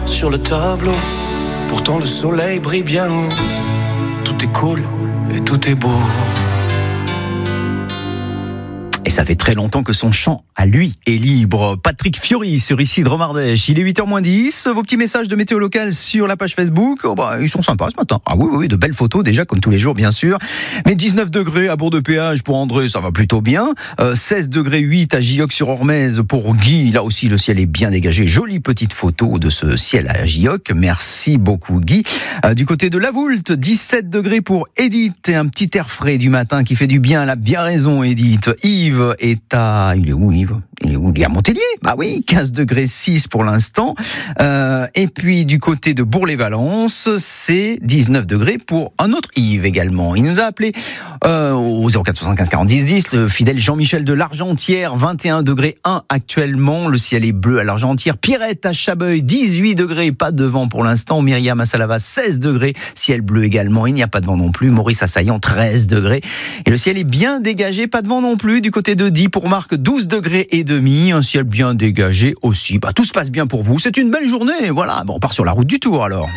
sur le tableau. Pourtant le soleil brille bien haut. Tout est cool et tout est beau. Et ça fait très longtemps que son chant à lui est libre. Patrick Fiori sur Ici de Romardèche. Il est 8h moins 10. Vos petits messages de météo locale sur la page Facebook. Ils sont sympas ce matin. Ah oui, de belles photos déjà, comme tous les jours, bien sûr. Mais 19 degrés à Bourg-de-Péage pour André, ça va plutôt bien. 16 degrés 8 à Gilloc-sur-Ormez pour Guy. Là aussi, le ciel est bien dégagé. Jolie petite photo de ce ciel à Gilloc. Merci beaucoup, Guy. Du côté de La Voulte, 17 degrés pour Edith. Et un petit air frais du matin qui fait du bien. Elle a bien raison, Edith. Yves est à... Il est où, Yves ? Il est à Montpellier. Bah oui, 15 degrés 6 pour l'instant. Et puis, du côté de Bourg-les-Valences, c'est 19 degrés pour un autre Yves également. Il nous a appelé au 0475 40 10 10, le fidèle Jean-Michel de l'Argentière, 21 degrés 1 actuellement. Le ciel est bleu à l'Argentière. Pierrette à Chabeuil, 18 degrés, pas de vent pour l'instant. Myriam à Salavas, 16 degrés, ciel bleu également. Il n'y a pas de vent non plus. Maurice à Saillant, 13 degrés. Et le ciel est bien dégagé, pas de vent non plus. Du côté de Die pour Marc, 12 degrés et demi, un ciel bien dégagé aussi. Tout se passe bien pour vous. C'est une belle journée. Voilà. On part sur la route du Tour alors.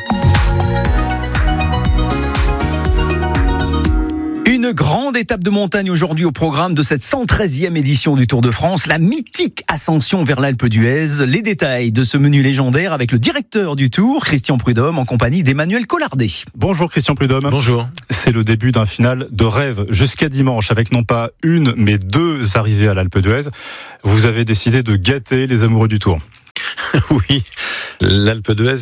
Une grande étape de montagne aujourd'hui au programme de cette 113e édition du Tour de France, la mythique ascension vers l'Alpe d'Huez. Les détails de ce menu légendaire avec le directeur du Tour, Christian Prudhomme, en compagnie d'Emmanuel Collardet. Bonjour Christian Prudhomme. Bonjour. C'est le début d'un final de rêve jusqu'à dimanche avec non pas une mais deux arrivées à l'Alpe d'Huez. Vous avez décidé de gâter les amoureux du Tour. Oui, l'Alpe d'Huez,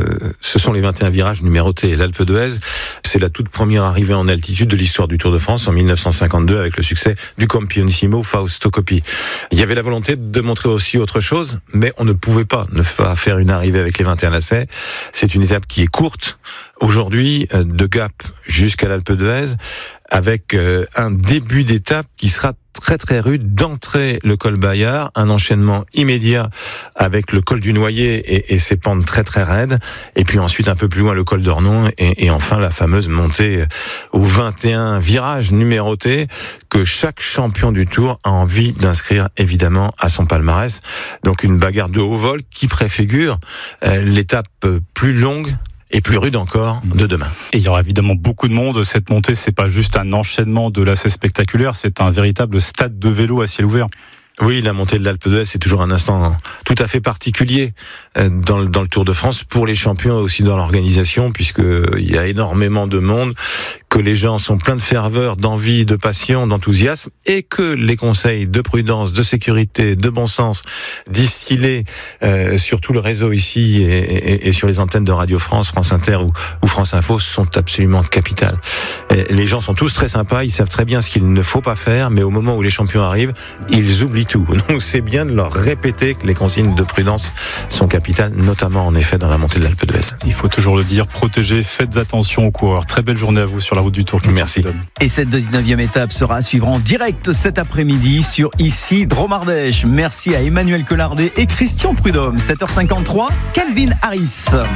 ce sont les 21 virages numérotés. L'Alpe d'Huez, c'est la toute première arrivée en altitude de l'histoire du Tour de France en 1952 avec le succès du Campionissimo Fausto Coppi. Il y avait la volonté de montrer aussi autre chose, mais on ne pouvait pas ne pas faire une arrivée avec les 21 lacets. C'est une étape qui est courte. Aujourd'hui, de Gap jusqu'à l'Alpe d'Huez, avec un début d'étape qui sera très très rude. D'entrée, le col Bayard, un enchaînement immédiat avec le col du Noyer et ses pentes très très raides, et puis ensuite un peu plus loin le col d'Ornon et enfin la fameuse montée aux 21 virages numérotés que chaque champion du Tour a envie d'inscrire évidemment à son palmarès. Donc une bagarre de haut vol qui préfigure l'étape plus longue et plus rude encore de demain. Et il y aura évidemment beaucoup de monde. Cette montée, c'est pas juste un enchaînement de lacets spectaculaires, c'est un véritable stade de vélo à ciel ouvert. Oui, la montée de l'Alpe d'Huez, c'est toujours un instant tout à fait particulier dans le Tour de France pour les champions et aussi dans l'organisation, puisque il y a énormément de monde, que les gens sont pleins de ferveur, d'envie, de passion, d'enthousiasme, et que les conseils de prudence, de sécurité, de bon sens distillés sur tout le réseau ici et sur les antennes de Radio France, France Inter ou France Info sont absolument capitales. Les gens sont tous très sympas, ils savent très bien ce qu'il ne faut pas faire, mais au moment où les champions arrivent, ils oublient tout. Donc c'est bien de leur répéter que les consignes de prudence sont capitales, notamment en effet dans la montée de l'Alpe d'Huez. Il faut toujours le dire, protégez, faites attention aux coureurs. Très belle journée à vous sur la route du Tour. Merci. Et cette 19e étape sera à suivre en direct cet après-midi sur Ici de Romardèche. Merci à Emmanuel Collardet et Christian Prudhomme. 7h53, Calvin Harris.